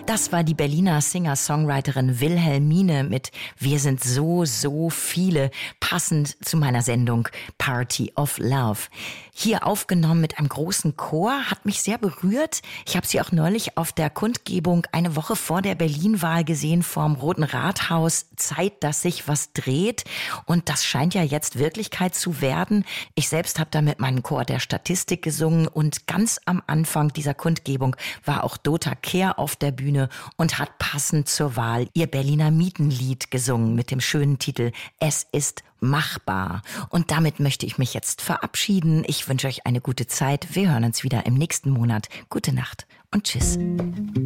Das war die Berliner Singer-Songwriterin Wilhelmine mit Wir sind so, so viele, passend zu meiner Sendung Party of Love. Hier aufgenommen mit einem großen Chor, hat mich sehr berührt. Ich habe sie auch neulich auf der Kundgebung eine Woche vor der Berlin-Wahl gesehen vorm Roten Rathaus. Zeit, dass sich was dreht. Und das scheint ja jetzt Wirklichkeit zu werden. Ich selbst habe da mit meinem Chor der Statistik gesungen und ganz am Anfang dieser Kundgebung war auch Dota Kehr auf der Bühne und hat passend zur Wahl ihr Berliner Mietenlied gesungen mit dem schönen Titel Es ist machbar. Und damit möchte ich mich jetzt verabschieden. Ich wünsche euch eine gute Zeit. Wir hören uns wieder im nächsten Monat. Gute Nacht und tschüss.